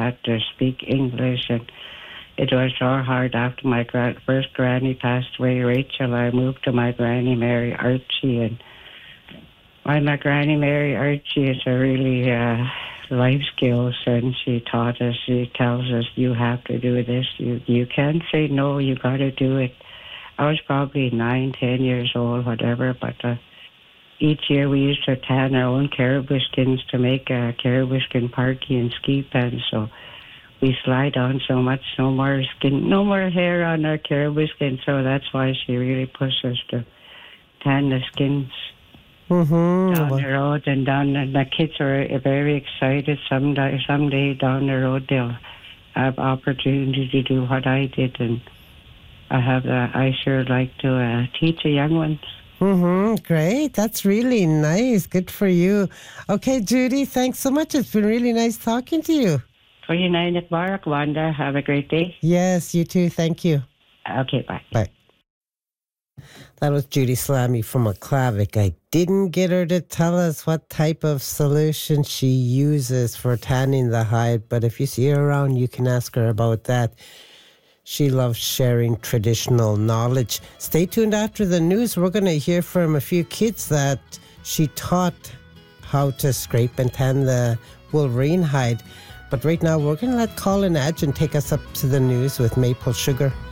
got to speak English. And it was so hard after my first granny passed away, Rachel. I moved to my granny Mary Archie, and my granny Mary Archie is a really life skills, and she taught us. She tells us, you have to do this. You can't say no. You got to do it. I was probably 9, 10 years old, whatever, but each year we used to tan our own caribou skins to make a caribou skin parky and ski pants. So we slide on so much, no more skin, no more hair on our caribou skin. So that's why she really pushed us to tan the skins down the road. And the kids are very excited. Someday down the road they'll have opportunity to do what I did, and I sure like to teach the young ones. Great. That's really nice. Good for you. Okay, Judy, thanks so much. It's been really nice talking to you. 29 at Barak, Wanda. Have a great day. Yes, you too. Thank you. Okay, bye. Bye. That was Judy Salami from McClavick. I didn't get her to tell us what type of solution she uses for tanning the hide, but if you see her around, you can ask her about that. She loves sharing traditional knowledge. Stay tuned after the news. We're going to hear from a few kids that she taught how to scrape and tan the wolverine hide. But right now, we're going to let Colin Adjun take us up to the news with maple sugar.